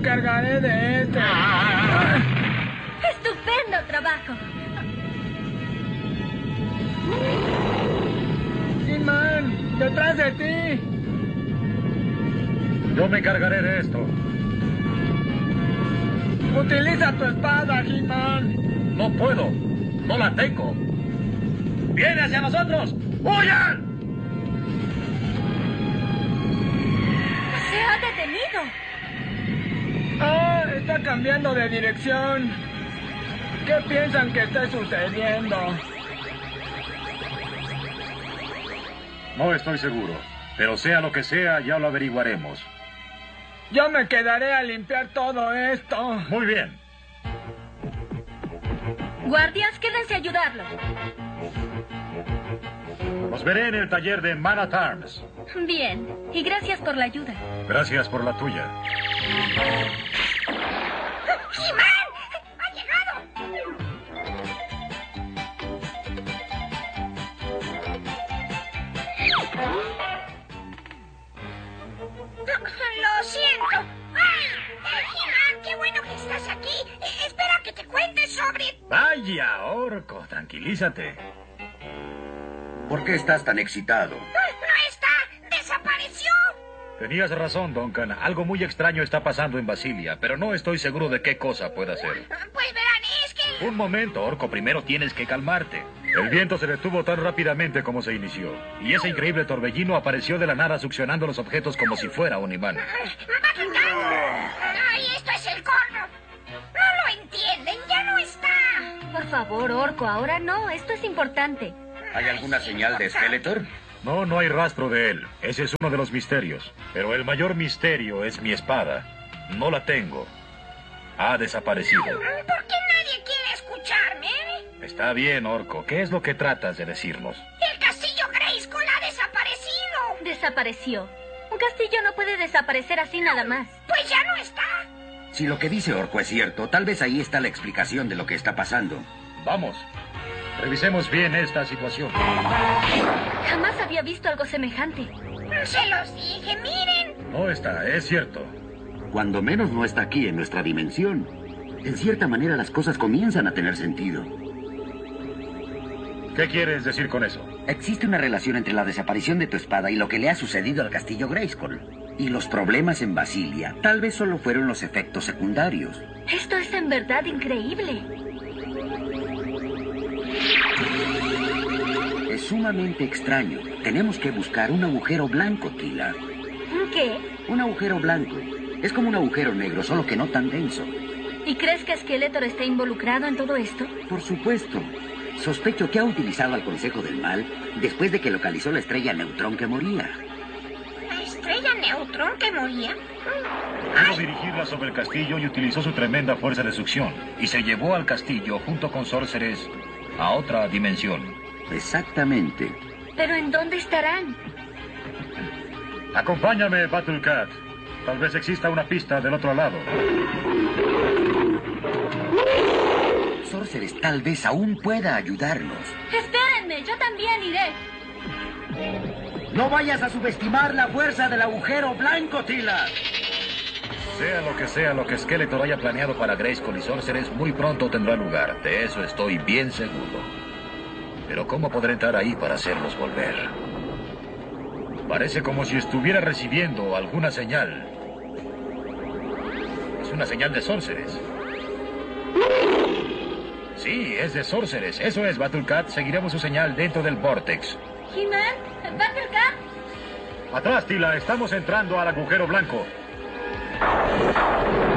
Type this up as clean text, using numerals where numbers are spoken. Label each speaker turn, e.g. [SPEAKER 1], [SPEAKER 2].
[SPEAKER 1] encargaré de esto.
[SPEAKER 2] ¡Estupendo trabajo!
[SPEAKER 1] He-Man, detrás de ti.
[SPEAKER 3] Yo me encargaré de esto.
[SPEAKER 1] Utiliza tu espada, He-Man.
[SPEAKER 3] No puedo. No la tengo. ¡Viene hacia nosotros! ¡Huyan!
[SPEAKER 2] ¡Se ha detenido!
[SPEAKER 1] Ah, está cambiando de dirección. ¿Qué piensan que está sucediendo?
[SPEAKER 3] No estoy seguro. Pero sea lo que sea, ya lo averiguaremos.
[SPEAKER 1] Yo me quedaré a limpiar todo esto.
[SPEAKER 3] Muy bien.
[SPEAKER 2] Guardias, quédense a ayudarlo.
[SPEAKER 3] Los veré en el taller de Man at Arms.
[SPEAKER 2] Bien, y gracias por la ayuda.
[SPEAKER 3] Gracias por la tuya.
[SPEAKER 4] ¡He-Man! ¡Ha llegado! Lo siento. ¡Ay! He-Man, qué bueno que estás aquí. Espera que te cuente sobre...
[SPEAKER 3] Vaya, Orco, tranquilízate.
[SPEAKER 5] ¿Por qué estás tan excitado?
[SPEAKER 4] ¡No está! ¡Desapareció!
[SPEAKER 3] Tenías razón, Duncan. Algo muy extraño está pasando en Basilia, pero no estoy seguro de qué cosa pueda ser.
[SPEAKER 4] Pues verán, es que...
[SPEAKER 3] Un momento, Orco. Primero tienes que calmarte. El viento se detuvo tan rápidamente como se inició. Y ese increíble torbellino apareció de la nada succionando los objetos como si fuera un imán.
[SPEAKER 4] ¡Ay, esto es el corno! No lo entienden, ya no está.
[SPEAKER 2] Por favor, Orco, ahora no. Esto es importante.
[SPEAKER 5] ¿Hay alguna señal de Skeletor?
[SPEAKER 3] No, no hay rastro de él. Ese es uno de los misterios. Pero el mayor misterio es mi espada. No la tengo. Ha desaparecido.
[SPEAKER 4] ¿Por qué nadie quiere escucharme?
[SPEAKER 3] Está bien, Orco. ¿Qué es lo que tratas de decirnos?
[SPEAKER 4] El castillo Grayskull ha desaparecido.
[SPEAKER 2] Desapareció. Un castillo no puede desaparecer así nada más.
[SPEAKER 4] Pues ya no está.
[SPEAKER 5] Si lo que dice Orco es cierto, tal vez ahí está la explicación de lo que está pasando.
[SPEAKER 3] Vamos. Revisemos bien esta situación.
[SPEAKER 2] Jamás había visto algo semejante.
[SPEAKER 4] Se los dije, miren.
[SPEAKER 3] No está, es cierto.
[SPEAKER 5] Cuando menos no está aquí en nuestra dimensión. En cierta manera las cosas comienzan a tener sentido.
[SPEAKER 3] ¿Qué quieres decir con eso?
[SPEAKER 5] Existe una relación entre la desaparición de tu espada y lo que le ha sucedido al castillo Grayskull. Y los problemas en Basilia tal vez solo fueron los efectos secundarios.
[SPEAKER 2] Esto es en verdad increíble.
[SPEAKER 5] Es sumamente extraño. Tenemos que buscar un agujero blanco, Tila.
[SPEAKER 2] ¿Qué?
[SPEAKER 5] Un agujero blanco. Es como un agujero negro, solo que no tan denso.
[SPEAKER 2] ¿Y crees que Skeletor está involucrado en todo esto?
[SPEAKER 5] Por supuesto. Sospecho que ha utilizado al Consejo del Mal después de que localizó la estrella Neutrón que moría.
[SPEAKER 4] ¿La estrella Neutrón que moría?
[SPEAKER 3] Pudo dirigirla sobre el castillo y utilizó su tremenda fuerza de succión. Y se llevó al castillo junto con Sorceres a otra dimensión.
[SPEAKER 5] Exactamente.
[SPEAKER 2] ¿Pero en dónde estarán?
[SPEAKER 3] Acompáñame, Battlecat. Tal vez exista una pista del otro lado.
[SPEAKER 5] Sorceres tal vez aún pueda ayudarnos.
[SPEAKER 2] Espérenme, yo también iré.
[SPEAKER 5] No vayas a subestimar la fuerza del agujero blanco, Tila.
[SPEAKER 3] Sea lo que Skeletor haya planeado para Grayskull y Sorceres, muy pronto tendrá lugar. De eso estoy bien seguro. Pero ¿cómo podré entrar ahí para hacerlos volver? Parece como si estuviera recibiendo alguna señal. Es una señal de Sorceres. Sí, es de Sorceres. Eso es, Battlecat. Seguiremos su señal dentro del Vortex.
[SPEAKER 2] ¿He-Man? ¿Battlecat?
[SPEAKER 3] Atrás, Tila. Estamos entrando al agujero blanco.